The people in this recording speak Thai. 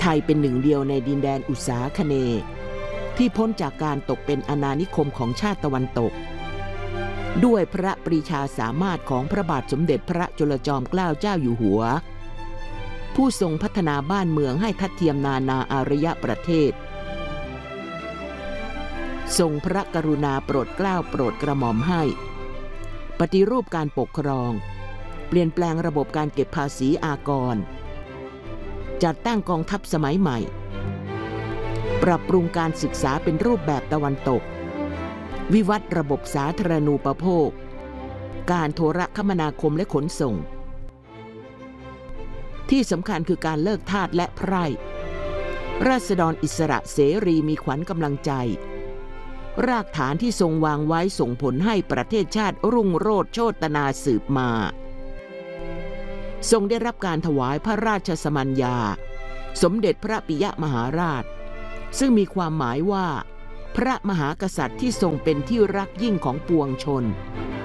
ไทยเป็นหนึ่งเดียวในดินแดนอุษาคเนย์ที่พ้นจากการตกเป็นอาณานิคมของชาติตะวันตกด้วยพระปรีชาสามารถของพระบาทสมเด็จพระจุลจอมเกล้าเจ้าอยู่หัวผู้ทรงพัฒนาบ้านเมืองให้ทัดเทียมนานาอารยประเทศทรงพระกรุณาโปรดเกล้าโปรดกระหม่อมให้ปฏิรูปการปกครองเปลี่ยนแปลงระบบการเก็บภาษีอากรจัดตั้งกองทัพสมัยใหม่ปรับปรุงการศึกษาเป็นรูปแบบตะวันตกวิวัฒน์ระบบสาธารณูปโภคการโทรคมนาคมและขนส่งที่สำคัญคือการเลิกทาสและไพร่ราษฎรอิสระเสรีมีขวัญกำลังใจรากฐานที่ทรงวางไว้ส่งผลให้ประเทศชาติรุ่งโรจน์โชตนาสืบมาทรงได้รับการถวายพระราชสมัญญาสมเด็จพระปิยมหาราชซึ่งมีความหมายว่าพระมหากษัตริย์ที่ทรงเป็นที่รักยิ่งของปวงชน